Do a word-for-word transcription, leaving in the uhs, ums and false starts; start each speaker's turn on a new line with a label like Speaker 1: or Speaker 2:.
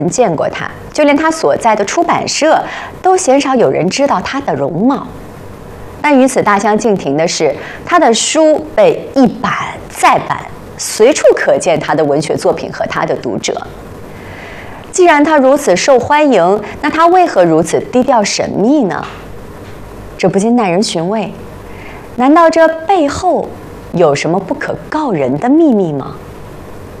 Speaker 1: 见过他，就连他所在的出版社都鲜少有人知道他的容貌。但与此大相径庭的是，他的书被一版再版，随处可见他的文学作品和他的读者。既然他如此受欢迎，那他为何如此低调神秘呢？这不禁耐人寻味，难道这背后有什么不可告人的秘密吗？